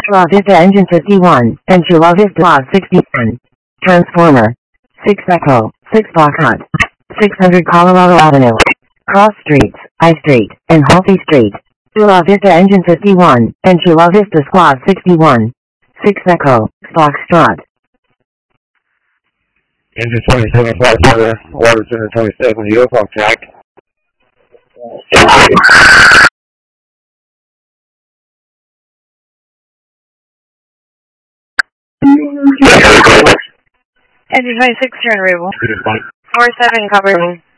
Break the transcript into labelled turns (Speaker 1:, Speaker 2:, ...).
Speaker 1: Chula Vista Engine 51, and Chula Vista Lot 61. Transformer. 6 Echo, 6 Block Hut. 600 Colorado Avenue. Cross Streets, I Street, and Halsey Street. Chula Vista Engine 51, and Chula Vista Squad 61. 6 Echo, Foxtrot.
Speaker 2: Engine 27, Flight Center, Water Center 27, U.S. off track.
Speaker 3: Engine 26, turn arrival. 47, copy.